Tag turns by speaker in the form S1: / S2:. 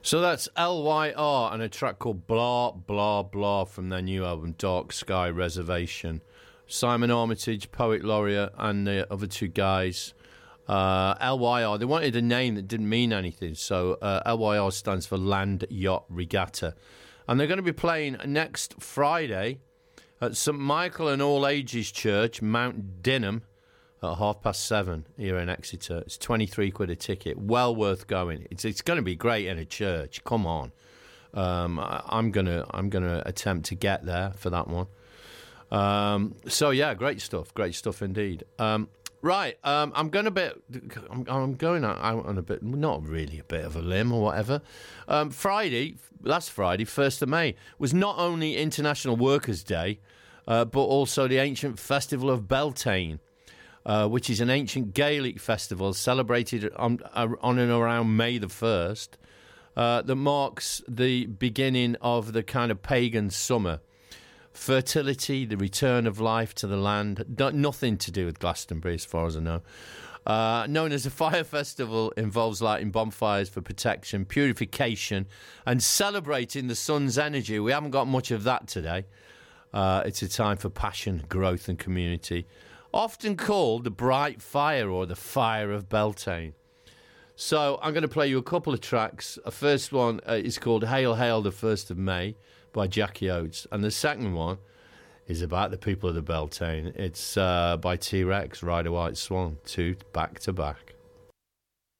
S1: So that's LYR and a track called Blah, Blah, Blah from their new album, Dark Sky Reservation. Simon Armitage, Poet Laureate, and the other two guys. LYR, they wanted a name that didn't mean anything, so LYR stands for Land Yacht Regatta. And they're going to be playing next Friday at St Michael and All Ages Church, Mount Dinham, at 7:30 here in Exeter. It's 23 quid a ticket. Well worth going. It's going to be great in a church. Come on. I'm gonna attempt to get there for that one. So yeah, great stuff indeed. Right, I'm going out on a bit, not really a bit of a limb or whatever. Last Friday, 1st of May, was not only International Workers' Day, but also the ancient festival of Beltane, which is an ancient Gaelic festival celebrated on and around May the 1st, that marks the beginning of the kind of pagan summer. Fertility, the return of life to the land, nothing to do with Glastonbury as far as I know. Known as a fire festival, involves lighting bonfires for protection, purification, and celebrating the sun's energy. We haven't got much of that today. It's a time for passion, growth, and community. Often called the bright fire or the fire of Beltane. So I'm going to play you a couple of tracks. The first one is called Hail, Hail the 1st of May by Jackie Oates. And the second one is about the people of the Beltane. It's by T-Rex, Ride a White Swan, two back to back.